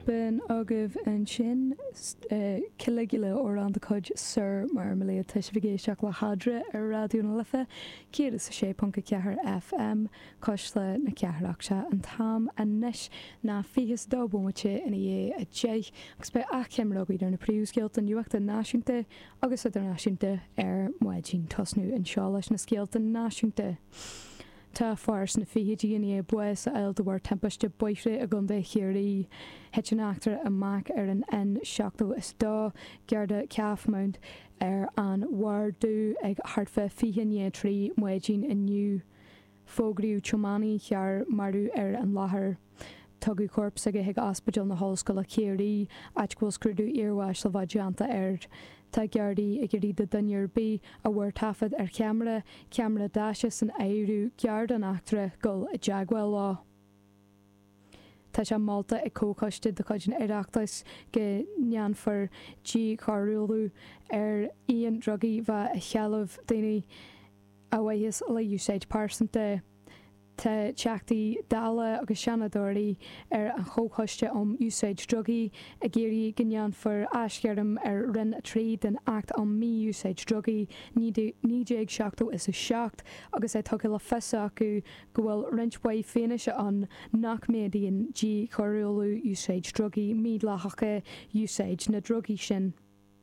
Ben agah an sin ciligile ó an de chuid Sir mar malé tuisbhgéisteach le hadra ar radioúna lifa, céad is 6.4 FM cos le na cearach se an tam a níis ná fihis dábomate ina dhé a déich agus be achimrágaí ar na príomhscéalt an nuachta náisiúnta agus idirnáisiúnta ar muidín tosnú an seá leis na scéalta náisiúnta. Tá fárs na fihidíine bues a eil de bhar tempaiste buithre a gunda chéirí het an achtar amach ar an N seachtó is dá gearda ceafmount ar an bhardú ag hartfa fihinne trí muidín inniu fógriú chománaí chear marú ar an láthair. Tugu corps aige ag aspadil na hallscoil a chéirí atgóil scrúdú iarhais le bhaidjanta air. Tá geardaí ag rí de duinear bí a bhfuir tafad ar ceamara dáise san éirú geard an achtra gol a deagháil lá. Tá sé Malta ag cócaiste de chuidin ireachtas go neanfar G choúlú ar íon drugaí bheit a chealamh daoine a bhaithas le úsáid pásanta. Tá teachtaí dála agus seanadóirí ar an chóchaiste úsáid drugaí a géirí gneanfar ascearm ar rinn a trí den act an mí úsáid drugaí nídéag seachtó is a seacht agus é tugadh le fesa acu go bhfuil rinthaid féinise an nach médaíon G choúlú úsáid drugaí míad lechacha úsáid na drugaí sin.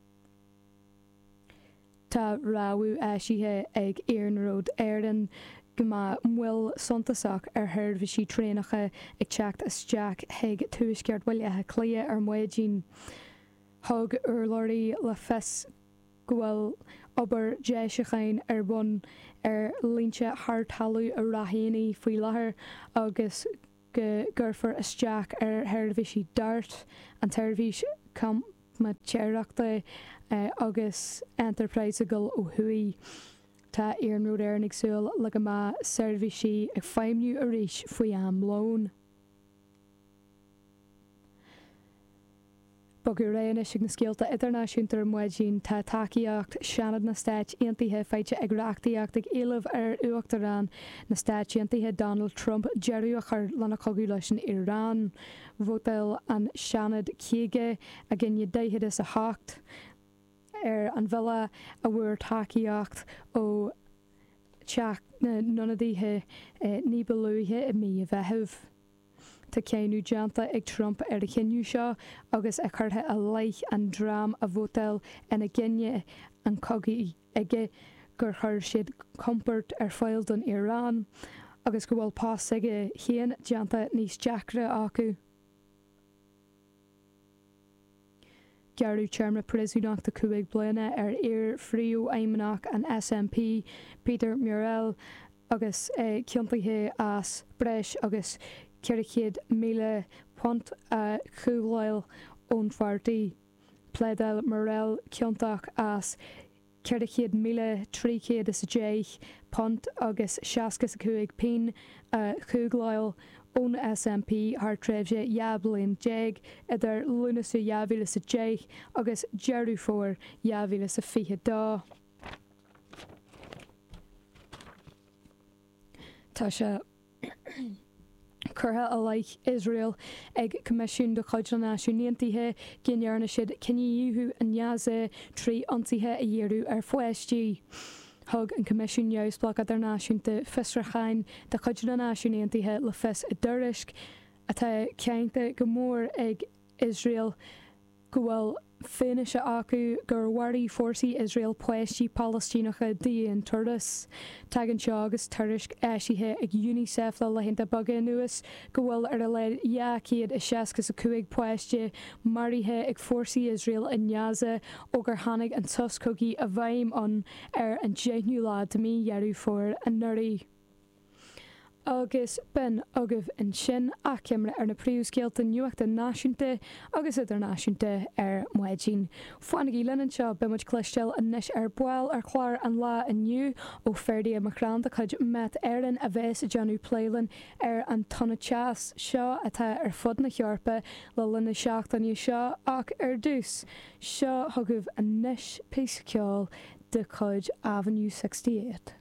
Tá ráú eisithe ag Éireann Éireann go mhfuil suntasach ar thuirbh sí trénacha ag teacht isteach ag tuaisceart bhaile clia ar muidín. Thug urlóirí le fes go bhfuil obair déisecháin ar bun ar línte thtalú a rathaoinaí faoi láthair agus go gurfar isteach ar thuirbh sí dart an tuirbhís ma teachta agus Enterprise go ó thuí. Tá Éireann Éireann ag súil le go má seirbhísí ag feimniú a ríis faoi am lón. Bogur réanna sig na scéalta idirnáisiúnta muidín tá takeíocht seanad na stáit aontaithe feite ag reachtaíocht ag éilemh ar uachtarrán na stáit aontaithe Donald Trump dearú a chur lena cogadh leis an Iorán. Bhótail an seanad chéige a gcinne daithe is a hácht ar an bhile a bhfuair takeíocht ó teach na nonadaithe níbalúthe i mí a bheitheh. Tá céanú deanta ag Trump ar a chinniú seo agus a chuirthe a leith an drám a bhótail ina gcinne an cogaí aige gur chuir siad comport ar fáil don Iorán agus go bhfuil pás aige chéan deanta níos deacra acu. Gearú Chairman Préisiúnach de 5 bliana ar fríú aimimeach an SNP Peter Murrell agus cionntaithe as breis agus 400,000 punt a chúláil ón pháirtí. Plédal Murrell ciontach as 400,310 punt agus 65 pin a chúgláil ón SNP haar tréimhse jablin jeg idir lúnasú javíle sa déich agus jeirú fór javíle sa fiche dá. Tá se curtha a leith Israel ag comisiún do chuid na náisiúnaithe gceannearna siad cinníú an neasa trí iontaithe a dhéarú ar foiistí. Thug an comisiún neamhsplach idirnáisiúnta fisrachain de chuid na náisiúnaithe le fis i dtuairisc atá ceannta go mór ag Israel go bhfuil féinise acu gur bhhairí fórsaí Israel poistí Palestínacha daon turas. Tagann seo agus tuairisc éisithe ag UNICEF le leithanta baga nuas go bhfuil ar a leid 165 poiste marithe ag fórsaí Israel in Gaza ó gur tháinig an toscogaí a bhaim an ar an 9 lá de mí dhearú fór an nuirí. Agus ben agah an sin ach ceimre ar na príomhscéalta nuachta náisiúnta agus idirnáisiúnta ar muidín. Fuannigí lenan seo be muid cléisteil a níis ar buail ar chláir an lá aniu ó Ferdy a Macrán de chuid met Éireann a bheits a Johnú Pléilan ar an tonna teas seo atá ar fud na chearpa le lena seachtaí seo ach ar dús. Seo thugah a níis píos ceáil de chuid Avenue 68.